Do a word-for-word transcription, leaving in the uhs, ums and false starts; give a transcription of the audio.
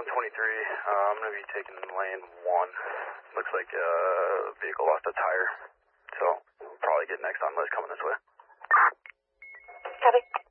one twenty-three. Uh, I'm going to be taking lane one. Looks like a uh, vehicle lost a tire. So, we'll probably get next on list coming this way. Copy.